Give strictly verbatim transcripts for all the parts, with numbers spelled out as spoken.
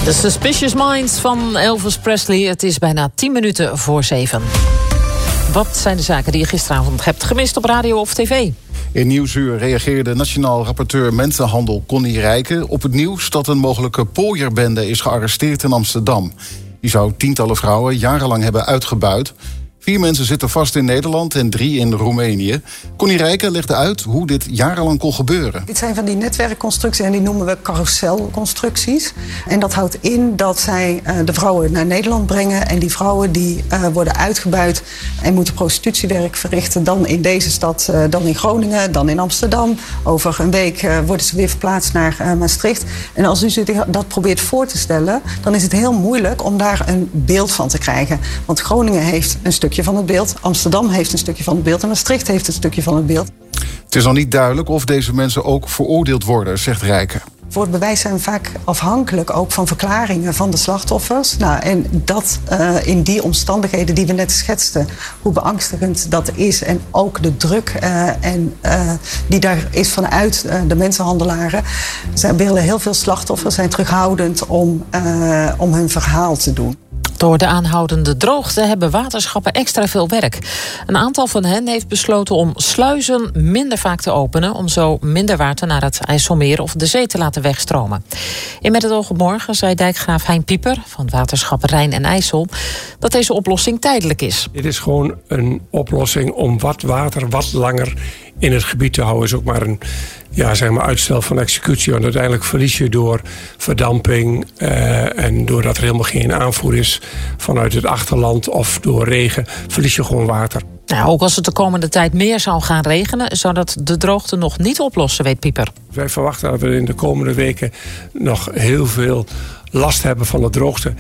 The Suspicious Minds van Elvis Presley. Het is bijna tien minuten voor zeven. Wat zijn de zaken die je gisteravond hebt gemist op radio of tv? In Nieuwsuur reageerde nationaal rapporteur Mensenhandel Connie Rijken op het nieuws dat een mogelijke pooierbende is gearresteerd in Amsterdam. Die zou tientallen vrouwen jarenlang hebben uitgebuit. Vier mensen zitten vast in Nederland en drie in Roemenië. Connie Rijken legde uit hoe dit jarenlang kon gebeuren. Dit zijn van die netwerkconstructies en die noemen we carouselconstructies. En dat houdt in dat zij uh, de vrouwen naar Nederland brengen. En die vrouwen die uh, worden uitgebuit en moeten prostitutiewerk verrichten. Dan in deze stad, uh, dan in Groningen, dan in Amsterdam. Over een week uh, worden ze weer verplaatst naar uh, Maastricht. En als u zich dat probeert voor te stellen, dan is het heel moeilijk om daar een beeld van te krijgen. Want Groningen heeft een stukje van het beeld. Amsterdam heeft een stukje van het beeld en Maastricht heeft een stukje van het beeld. Het is nog niet duidelijk of deze mensen ook veroordeeld worden, zegt Rijken. Voor het bewijs zijn we vaak afhankelijk ook van verklaringen van de slachtoffers. Nou, en dat uh, in die omstandigheden die we net schetsten, hoe beangstigend dat is en ook de druk uh, en, uh, die daar is vanuit uh, de mensenhandelaren. Zij willen heel veel slachtoffers zijn terughoudend om, uh, om hun verhaal te doen. Door de aanhoudende droogte hebben waterschappen extra veel werk. Een aantal van hen heeft besloten om sluizen minder vaak te openen, om zo minder water naar het IJsselmeer of de zee te laten wegstromen. In Met het oog op morgen zei dijkgraaf Hein Pieper van waterschap Rijn en IJssel dat deze oplossing tijdelijk is. Dit is gewoon een oplossing om wat water wat langer in het gebied te houden. Is ook maar een ja, zeg maar uitstel van executie. Want uiteindelijk verlies je door verdamping uh, en doordat er helemaal geen aanvoer is vanuit het achterland of door regen, verlies je gewoon water. Nou, ook als het de komende tijd meer zou gaan regenen, zou dat de droogte nog niet oplossen, weet Pieper. Wij verwachten dat we in de komende weken nog heel veel last hebben van de droogte.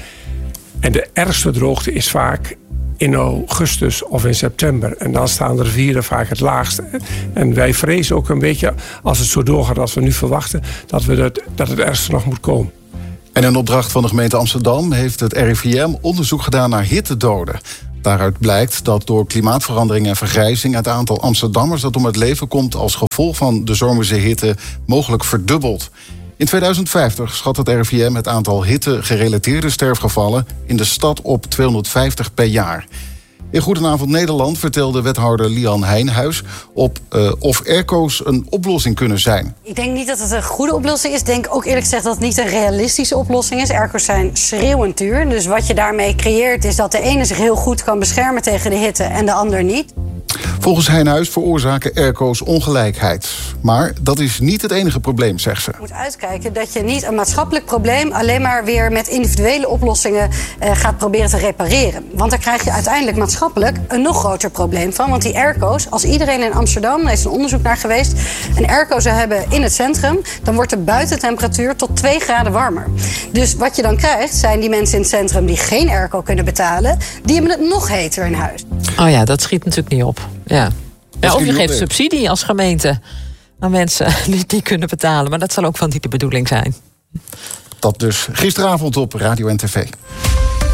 En de ergste droogte is vaak in augustus of in september. En dan staan de rivieren vaak het laagste. En wij vrezen ook een beetje, als het zo doorgaat als we nu verwachten, dat, we dat, dat het ergste nog moet komen. En in opdracht van de gemeente Amsterdam heeft het R I V M onderzoek gedaan naar hittedoden. Daaruit blijkt dat door klimaatverandering en vergrijzing het aantal Amsterdammers dat om het leven komt als gevolg van de zomerse hitte mogelijk verdubbelt. In tweeduizend vijftig schat het R I V M het aantal hitte-gerelateerde sterfgevallen in de stad op tweehonderdvijftig per jaar. In Goedenavond Nederland vertelde wethouder Lian Heijnhuis op uh, of airco's een oplossing kunnen zijn. Ik denk niet dat het een goede oplossing is. Ik denk ook eerlijk gezegd dat het niet een realistische oplossing is. Airco's zijn schreeuwend duur. Dus wat je daarmee creëert is dat de ene zich heel goed kan beschermen tegen de hitte en de ander niet. Volgens Heijnhuis veroorzaken airco's ongelijkheid. Maar dat is niet het enige probleem, zegt ze. Je moet uitkijken dat je niet een maatschappelijk probleem alleen maar weer met individuele oplossingen uh, gaat proberen te repareren. Want daar krijg je uiteindelijk maatschappelijk een nog groter probleem van. Want die airco's, als iedereen in Amsterdam, daar is een onderzoek naar geweest, een airco zou hebben in het centrum, dan wordt de buitentemperatuur tot twee graden warmer. Dus wat je dan krijgt, zijn die mensen in het centrum die geen airco kunnen betalen, die hebben het nog heter in huis. Oh ja, dat schiet natuurlijk niet op. Ja. Ja, of je geeft subsidie als gemeente aan mensen die die kunnen betalen. Maar dat zal ook van niet de bedoeling zijn. Dat dus gisteravond op Radio en tv.